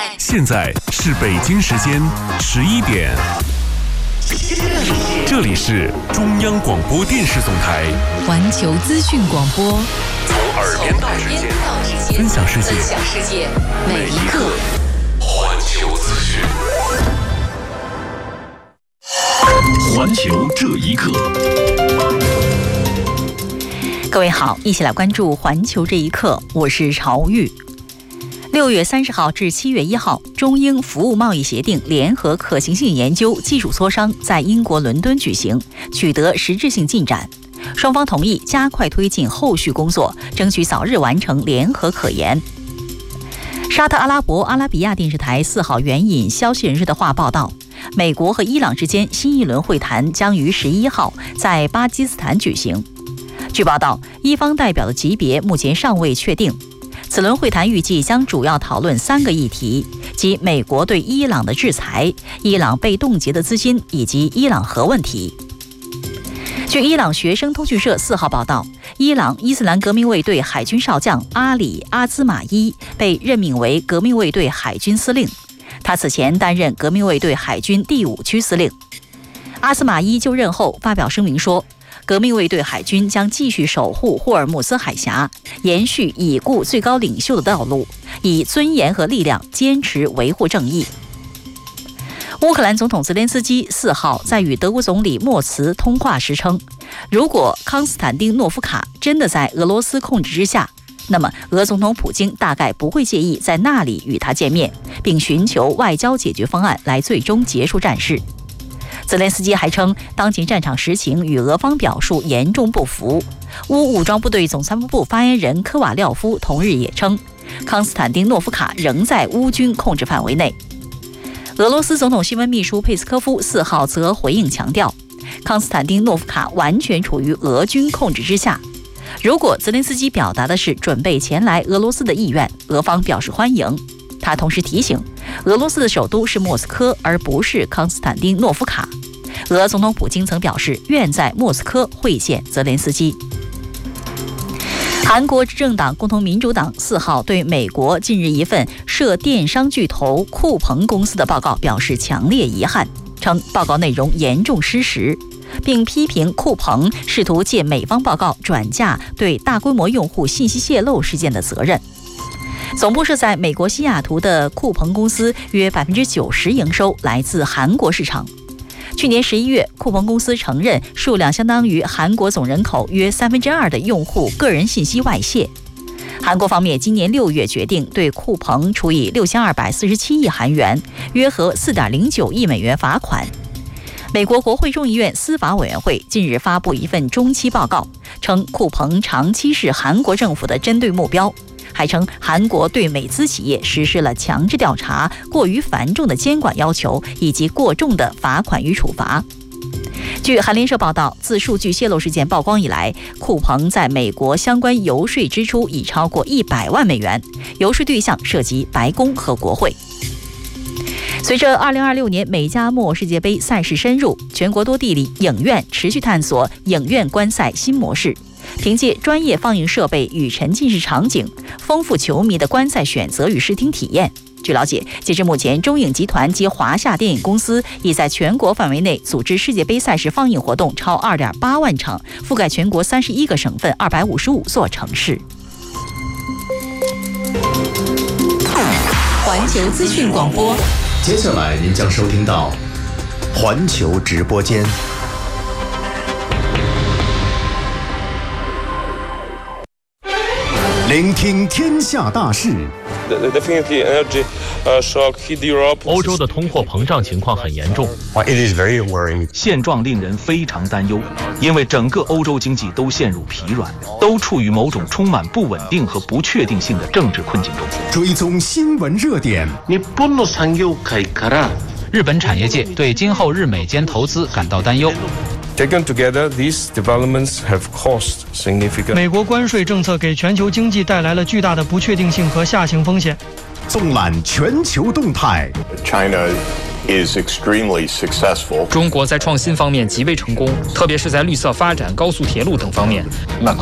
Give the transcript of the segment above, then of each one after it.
现在是北京时间11点。这里是中央广播电视总台环球资讯广播， 从耳边到指尖，分享世界，每一刻环球资讯。环球这一刻。 各位好，一起来关注环球这一刻，我是朝玉。6月30号至7月1号，中英服务贸易协定联合可行性研究技术磋商在英国伦敦举行，取得实质性进展。双方同意加快推进后续工作，争取早日完成联合可研。沙特阿拉伯阿拉比亚电视台4号援引消息人士的话报道，美国和伊朗之间新一轮会谈将于11号在巴基斯坦举行。据报道，伊方代表的级别目前尚未确定。此轮会谈预计将主要讨论3个议题，即美国对伊朗的制裁、伊朗被冻结的资金以及伊朗核问题。据伊朗学生通讯社4号报道，伊朗伊斯兰革命卫队海军少将阿里·阿兹马伊被任命为革命卫队海军司令，他此前担任革命卫队海军第5区司令。阿兹马伊就任后发表声明说，革命卫队海军将继续守护霍尔木兹海峡，延续已故最高领袖的道路，以尊严和力量坚持维护正义。乌克兰总统泽连斯基4号在与德国总理默茨通话时称，如果康斯坦丁诺夫卡真的在俄罗斯控制之下，那么俄总统普京大概不会介意在那里与他见面，并寻求外交解决方案来最终结束战事。泽连斯基还称，当前战场实情与俄方表述严重不符。乌武装部队总参谋部发言人科瓦廖夫同日也称，康斯坦丁诺夫卡仍在乌军控制范围内。俄罗斯总统新闻秘书佩斯科夫4号则回应强调，康斯坦丁诺夫卡完全处于俄军控制之下。如果泽连斯基表达的是准备前来俄罗斯的意愿，俄方表示欢迎。他同时提醒，俄罗斯的首都是莫斯科，而不是康斯坦丁诺夫卡。俄总统普京曾表示愿在莫斯科会见泽连斯基。韩国执政党共同民主党4号对美国近日一份涉电商巨头酷鹏公司的报告表示强烈遗憾，称报告内容严重失实，并批评酷鹏试图借美方报告转嫁对大规模用户信息泄露事件的责任。总部设在美国西雅图的酷鹏公司约90%营收来自韩国市场。去年11月，酷鹏公司承认数量相当于韩国总人口约2%的用户个人信息外泄。韩国方面今年6月决定对酷鹏处以6247亿韩元，约合4.09亿美元罚款。美国国会众议院司法委员会近日发布一份中期报告，称酷鹏长期是韩国政府的针对目标，还称韩国对美资企业实施了强制调查、过于繁重的监管要求以及过重的罚款与处罚。据韩联社报道，自数据泄露事件曝光以来，酷鹏在美国相关游说支出已超过100万美元，游说对象涉及白宫和国会。随着2026年美加墨世界杯赛事深入，全国多地里影院持续探索影院观赛新模式，凭借专业放映设备与沉浸式场景，丰富球迷的观赛选择与视听体验。据了解，截至目前，中影集团及华夏电影公司已在全国范围内组织世界杯赛事放映活动超2.8万场，覆盖全国31个省份、255座城市。环球资讯广播， 接下来您将收听到环球直播间。聆听天下大事。 欧洲的通货膨胀情况很严重，现状令人非常担忧，因为整个欧洲经济都陷入疲软，都处于某种充满不稳定和不确定性的政治困境中。 追踪新闻热点。 日本产业界对今后日美间投资感到担忧。 Taken together, these developments have caused significant. 美国关税政策给全球经济带来了巨大的不确定性和下行风险。 纵览全球动态。 China is extremely successful. 中国在创新方面极为成功，特别是在绿色发展、高速铁路等方面。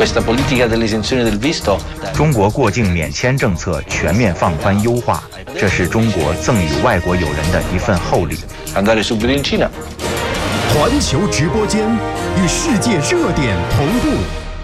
中国过境免签政策全面放宽优化，这是中国赠予外国友人的一份厚礼。 环球直播间与世界热点同步。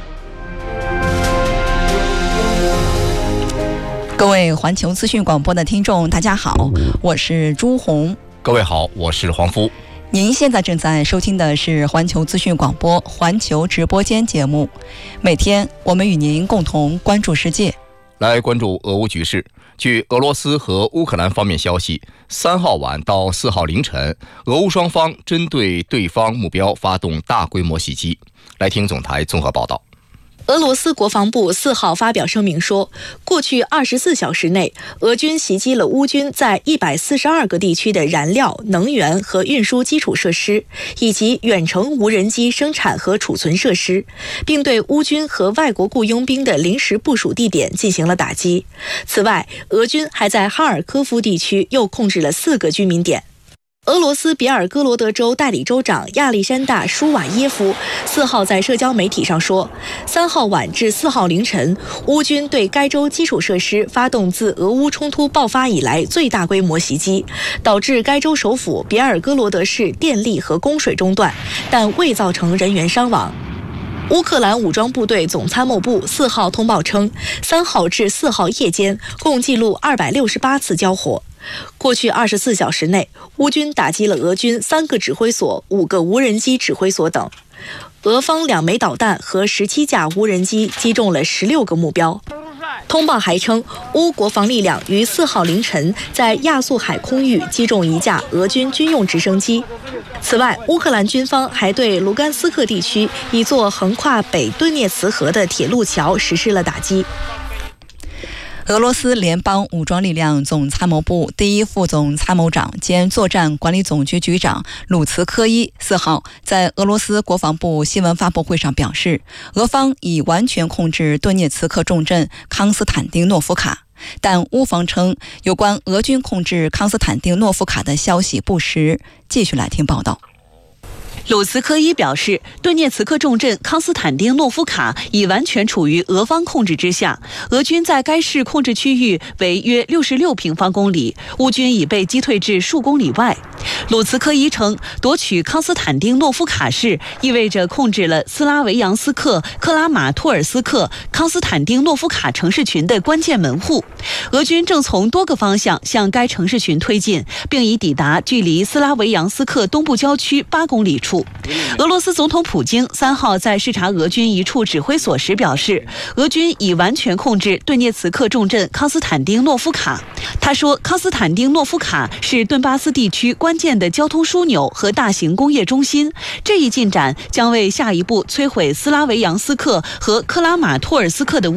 各位环球资讯广播的听众，大家好，我是朱红。 各位好，我是黄福。 您现在正在收听的是环球资讯广播环球直播间节目，每天我们与您共同关注世界。 来关注俄乌局势。据俄罗斯和乌克兰方面消息，3号晚到4号凌晨，俄乌双方针对对方目标发动大规模袭击。来听总台综合报道。 俄罗斯国防部4号发表声明说，过去24小时内，俄军袭击了乌军在142个地区的燃料、能源和运输基础设施，以及远程无人机生产和储存设施，并对乌军和外国雇佣兵的临时部署地点进行了打击。此外，俄军还在哈尔科夫地区又控制了4个居民点。俄罗斯别尔哥罗德州代理州长亚历山大·舒瓦耶夫4号在社交媒体上说，3号晚至4号凌晨，乌军对该州基础设施发动自俄乌冲突爆发以来最大规模袭击，导致该州首府别尔哥罗德市电力和供水中断，但未造成人员伤亡。乌克兰武装部队总参谋部4号通报称，3号至4号夜间共记录268次交火。过去24小时内，乌军打击了俄军3个指挥所、5个无人机指挥所等。俄方2枚导弹和17架无人机击中了16个目标。通报还称，乌国防力量于4号凌晨在亚速海空域击中1架俄军军用直升机。此外，乌克兰军方还对卢甘斯克地区一座横跨北顿涅茨河的铁路桥实施了打击。 俄罗斯联邦武装力量总参谋部第一副总参谋长兼作战管理总局局长鲁茨科伊4号在俄罗斯国防部新闻发布会上表示，俄方已完全控制顿涅茨克重镇康斯坦丁诺夫卡，但乌方称有关俄军控制康斯坦丁诺夫卡的消息不实。继续来听报道。 鲁茨科伊表示，顿涅茨克重镇康斯坦丁诺夫卡已完全处于俄方控制之下，俄军在该市控制区域为约66平方公里，乌军已被击退至数公里外。鲁茨科伊称，夺取康斯坦丁诺夫卡市意味着控制了斯拉维扬斯克、克拉马托尔斯克、康斯坦丁诺夫卡城市群的关键门户。俄军正从多个方向向该城市群推进，并已抵达距离斯拉维扬斯克东部郊区8公里处。俄罗斯总统普京3号在视察俄军一处指挥所时表示，俄军已完全控制顿涅茨克重镇康斯坦丁诺夫卡。他说，康斯坦丁诺夫卡是顿巴斯地区关键的交通枢纽和大型工业中心，这一进展将为下一步摧毁斯拉维扬斯克和克拉马托尔斯克的